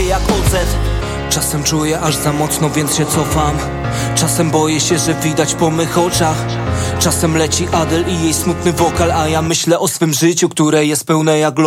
czuję jak OZ. Czasem czuję aż za mocno, więc się cofam. Czasem boję się, że widać po mych oczach. Czasem leci Adele i jej smutny wokal, a ja myślę o swym życiu, które jest pełne jak